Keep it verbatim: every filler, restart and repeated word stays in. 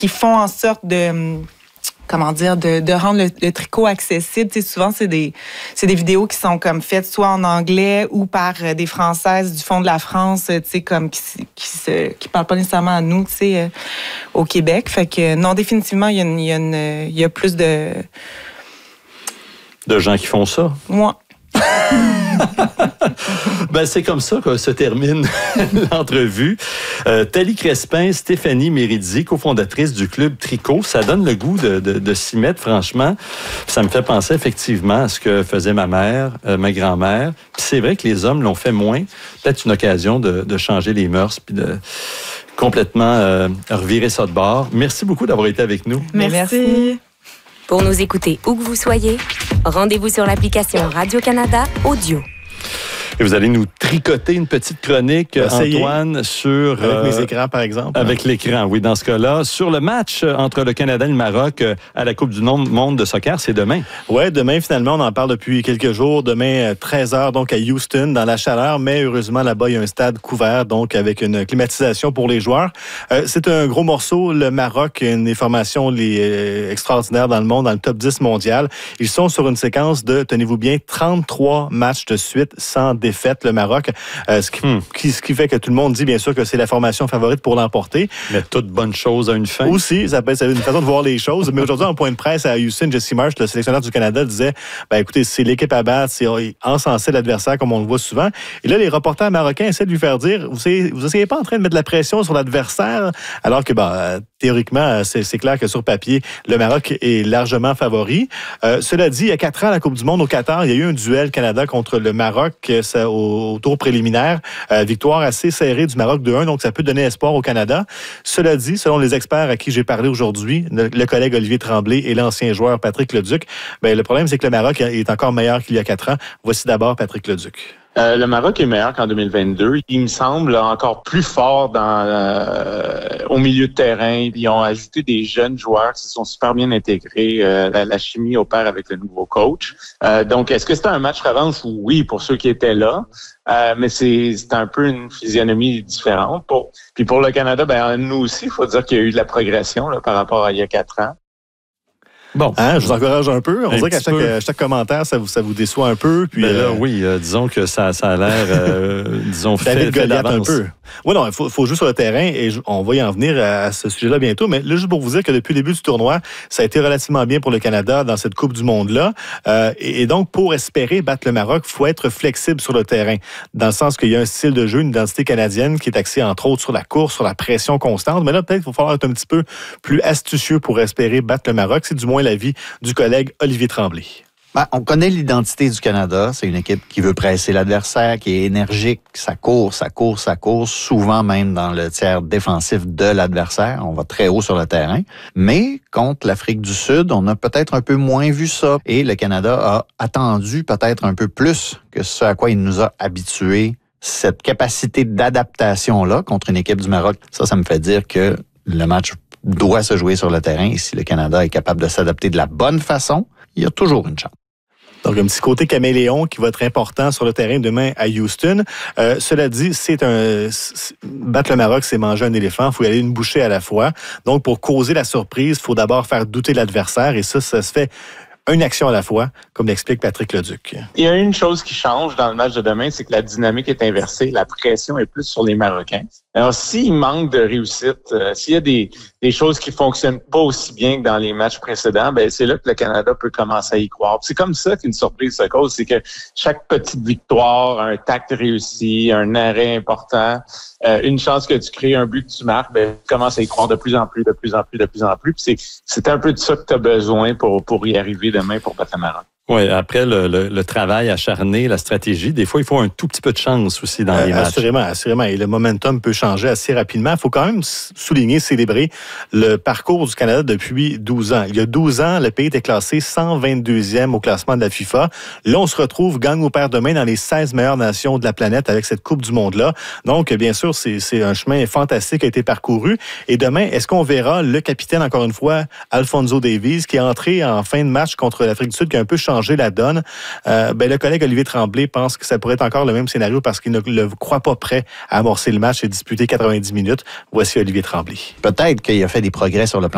qui font en sorte de... comment dire, de, de rendre le, le tricot accessible. Tu sais, souvent, c'est des, c'est des vidéos qui sont comme faites soit en anglais ou par des Françaises du fond de la France, tu sais, comme qui, qui, se, qui parlent pas nécessairement à nous, tu sais, euh, au Québec. Fait que non, définitivement, il y a, une, il y a, une, il y a plus de... De gens qui font ça? Moi. Ben, c'est comme ça que se termine l'entrevue. Euh, Thalie Crespin, Stéphanie Méridier, cofondatrice du Club Tricot. Ça donne le goût de, de, de s'y mettre, franchement. Ça me fait penser effectivement à ce que faisait ma mère, euh, ma grand-mère. Puis c'est vrai que les hommes l'ont fait moins. Peut-être une occasion de, de changer les mœurs puis de complètement euh, revirer ça de bord. Merci beaucoup d'avoir été avec nous. Merci. Merci. Pour nous écouter où que vous soyez, rendez-vous sur l'application Radio-Canada Audio. Et vous allez nous tricoter une petite chronique, Essayez. Antoine, sur... Avec euh, mes écrans, par exemple. Avec l'écran, oui, dans ce cas-là. Sur le match entre le Canada et le Maroc à la Coupe du monde de soccer, c'est demain. Oui, demain, finalement, on en parle depuis quelques jours. Demain, treize heures, donc à Houston, dans la chaleur. Mais heureusement, là-bas, il y a un stade couvert, donc avec une climatisation pour les joueurs. Euh, c'est un gros morceau. Le Maroc, une des formations les, euh, extraordinaires dans le monde, dans le top dix mondial. Ils sont sur une séquence de, tenez-vous bien, trente-trois matchs de suite sans défaite, le Maroc. Euh, ce, qui, hmm. qui, ce qui fait que tout le monde dit, bien sûr, que c'est la formation favorite pour l'emporter. Mais toute bonne chose a une fin. Aussi, ça peut être une façon de voir les choses. Mais aujourd'hui, en point de presse à Houston, Jesse Marsh, le sélectionneur du Canada, disait, ben écoutez, c'est l'équipe à battre, c'est encenser l'adversaire, comme on le voit souvent. Et là, les reporters marocains essaient de lui faire dire, vous n'essayez pas en train de mettre de la pression sur l'adversaire, alors que, ben, théoriquement, c'est, c'est clair que sur papier, le Maroc est largement favori. Euh, cela dit, il y a quatre ans, à la Coupe du monde au Qatar, il y a eu un duel Canada contre le Maroc ça, au, au tour préliminaire. Euh, victoire assez serrée du Maroc deux un, donc ça peut donner espoir au Canada. Cela dit, selon les experts à qui j'ai parlé aujourd'hui, le, le collègue Olivier Tremblay et l'ancien joueur Patrick Leduc, ben, le problème, c'est que le Maroc est encore meilleur qu'il y a quatre ans. Voici d'abord Patrick Leduc. Euh, le Maroc est meilleur qu'en deux mille vingt-deux. Il me semble encore plus fort dans euh, au milieu de terrain. Ils ont ajouté des jeunes joueurs qui se sont super bien intégrés. Euh, la, la chimie opère avec le nouveau coach. Euh, donc, est-ce que c'était un match revanche? Oui, pour ceux qui étaient là. Euh, mais c'est, c'est un peu une physionomie différente. Pour, puis pour le Canada, ben nous aussi, il faut dire qu'il y a eu de la progression là, par rapport à il y a quatre ans. Bon, hein, je vous encourage un peu. On dirait qu'à chaque, à chaque commentaire, ça vous, ça vous déçoit un peu. Puis, ben là, euh, oui, euh, disons que ça, ça a l'air, euh, disons, fait, fait d'avance. Un peu. Oui, non, il faut, faut jouer sur le terrain et on va y en venir à ce sujet-là bientôt. Mais là, juste pour vous dire que depuis le début du tournoi, ça a été relativement bien pour le Canada dans cette Coupe du Monde-là. Euh, et, et donc, pour espérer battre le Maroc, il faut être flexible sur le terrain. Dans le sens qu'il y a un style de jeu, une identité canadienne qui est axée, entre autres, sur la course, sur la pression constante. Mais là, peut-être qu'il va falloir être un petit peu plus astucieux pour espérer battre le Maroc. C'est du moins l'avis du collègue Olivier Tremblay. Ben, on connaît l'identité du Canada. C'est une équipe qui veut presser l'adversaire, qui est énergique. Ça court, ça court, ça court, souvent même dans le tiers défensif de l'adversaire. On va très haut sur le terrain. Mais contre l'Afrique du Sud, on a peut-être un peu moins vu ça. Et le Canada a attendu peut-être un peu plus que ce à quoi il nous a habitués. Cette capacité d'adaptation-là contre une équipe du Maroc, ça, ça me fait dire que le match doit se jouer sur le terrain. Et si le Canada est capable de s'adapter de la bonne façon, il y a toujours une chance. Donc, un petit côté caméléon qui va être important sur le terrain demain à Houston. Euh, cela dit, c'est un c'est, battre le Maroc, c'est manger un éléphant. Il faut y aller une bouchée à la fois. Donc, pour causer la surprise, il faut d'abord faire douter l'adversaire. Et ça, ça se fait une action à la fois, comme l'explique Patrick Leduc. Il y a une chose qui change dans le match de demain, c'est que la dynamique est inversée. La pression est plus sur les Marocains. Alors, s'il manque de réussite, euh, s'il y a des, des choses qui fonctionnent pas aussi bien que dans les matchs précédents, ben c'est là que le Canada peut commencer à y croire. Puis c'est comme ça qu'une surprise se cause, c'est que chaque petite victoire, un tact réussi, un arrêt important, euh, une chance que tu crées, un but que tu marques, ben tu commences à y croire de plus en plus, de plus en plus, de plus en plus. Puis c'est, c'est un peu de ça que tu as besoin pour, pour y arriver demain pour battre le Maroc. Oui, après le, le, le travail acharné, la stratégie, des fois, il faut un tout petit peu de chance aussi dans euh, les matchs. Assurément, assurément. Et le momentum peut changer assez rapidement. Il faut quand même souligner, célébrer le parcours du Canada depuis douze ans. Il y a douze ans, le pays était classé cent vingt-deuxième au classement de la FIFA. Là, on se retrouve, gagne ou perd demain, dans les seize meilleures nations de la planète avec cette Coupe du Monde-là. Donc, bien sûr, c'est, c'est un chemin fantastique qui a été parcouru. Et demain, est-ce qu'on verra le capitaine, encore une fois, Alphonso Davies, qui est entré en fin de match contre l'Afrique du Sud, qui a un peu changé la donne. Euh, ben, le collègue Olivier Tremblay pense que ça pourrait être encore le même scénario parce qu'il ne le croit pas prêt à amorcer le match et disputer quatre-vingt-dix minutes. Voici Olivier Tremblay. Peut-être qu'il a fait des progrès sur le plan